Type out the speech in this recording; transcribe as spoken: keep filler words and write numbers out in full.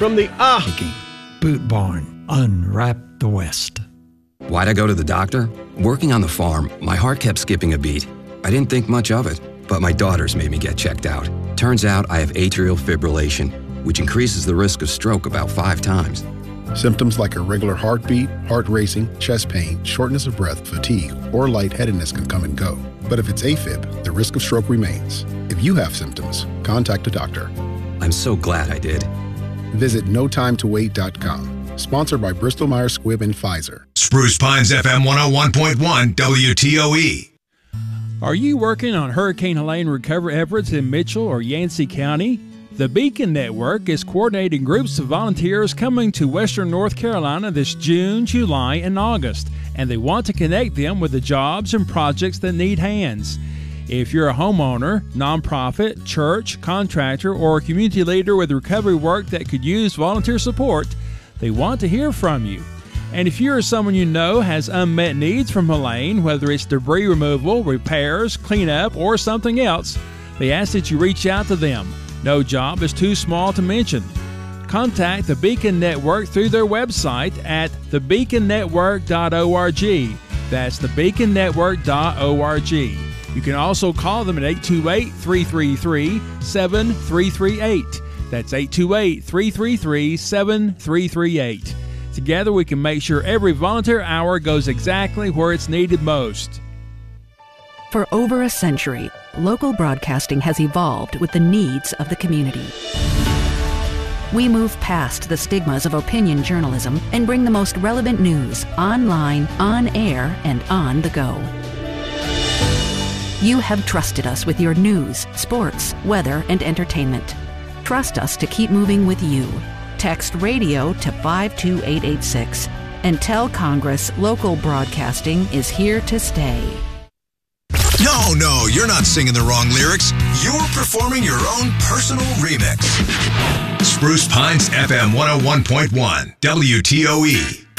from the ah. Boot Barn, unwrap the West. Why'd I go to the doctor? Working on the farm, my heart kept skipping a beat. I didn't think much of it, but my daughters made me get checked out. Turns out I have atrial fibrillation, which increases the risk of stroke about five times. Symptoms like irregular heartbeat, heart racing, chest pain, shortness of breath, fatigue, or lightheadedness can come and go. But if it's AFib, the risk of stroke remains. If you have symptoms, contact a doctor. I'm so glad I did. Visit no time to wait dot com. Sponsored by Bristol Myers Squibb and Pfizer. Spruce Pines F M one oh one point one W T O E. Are you working on Hurricane Helene recovery efforts in Mitchell or Yancey County? The Beacon Network is coordinating groups of volunteers coming to Western North Carolina this June, July, and August, and they want to connect them with the jobs and projects that need hands. If you're a homeowner, nonprofit, church, contractor, or a community leader with recovery work that could use volunteer support, they want to hear from you. And if you or someone you know has unmet needs from Helene, whether it's debris removal, repairs, cleanup, or something else, they ask that you reach out to them. No job is too small to mention. Contact the Beacon Network through their website at the beacon network dot org. That's the beacon network dot org. You can also call them at eight two eight, three three three, seven three three eight. That's eight two eight, three three three, seven three three eight. Together we can make sure every volunteer hour goes exactly where it's needed most. For over a century, local broadcasting has evolved with the needs of the community. We move past the stigmas of opinion journalism and bring the most relevant news online, on air, and on the go. You have trusted us with your news, sports, weather, and entertainment. Trust us to keep moving with you. Text radio to five two eight eight six and tell Congress local broadcasting is here to stay. No, no, you're not singing the wrong lyrics. You're performing your own personal remix. Spruce Pines F M one oh one point one W T O E.